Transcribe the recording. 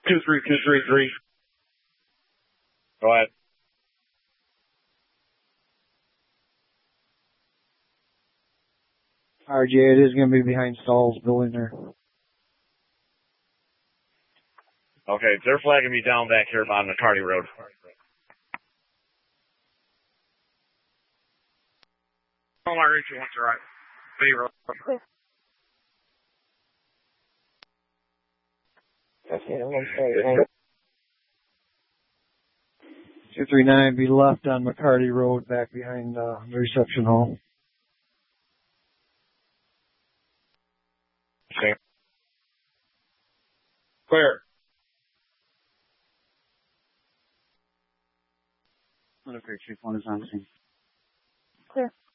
23233. Go ahead. RJ, it is going to be behind Stahl's building there. Okay, they're flagging me down back here on McCarty Road. Oh, my reach once, right. B Road. Okay, 138. 239 be left on McCarty Road back behind the reception hall. Okay. Clear. Okay, Chief 1 is on scene. Clear.